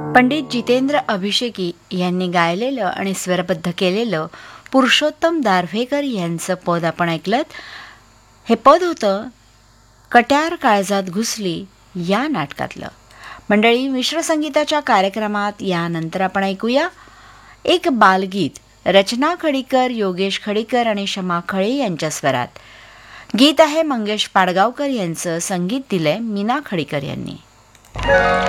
पंडित जितेंद्र अभिषेकी यांनी गायलेलं आणि स्वरबद्ध केलेलं पुरुषोत्तम दारव्हेकर यांचं पद आपण ऐकलं. हे पद होतं कट्यार काळजात घुसली या नाटकातलं. मंडळी, मिश्र संगीताच्या कार्यक्रमात यानंतर आपण ऐकूया एक बालगीत. रचना खडीकर, योगेश खडीकर आणि शमा खळे यांच्या स्वरात. गीत आहे मंगेश पाडगावकर यांचं, संगीत दिलंय मीना खडीकर यांनी.